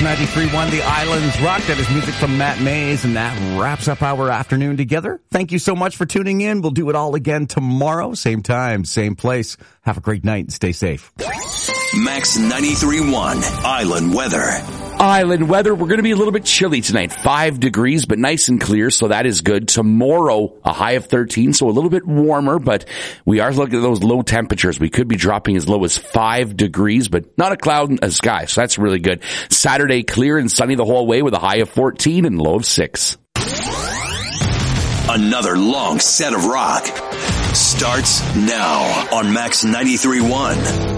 93.1, The Islands Rock. That is music from Matt Mays, and that wraps up our afternoon together. Thank you so much for tuning in. We'll do it all again tomorrow, same time, same place. Have a great night and stay safe. Max 93.1, Island Weather. Island weather, we're going to be a little bit chilly tonight. 5 degrees, but nice and clear, so that is good. Tomorrow, a high of 13, so a little bit warmer, but we are looking at those low temperatures. We could be dropping as low as 5 degrees, but not a cloud in the sky, so that's really good. Saturday, clear and sunny the whole way with a high of 14 and low of 6. Another long set of rock starts now on Max 93.1.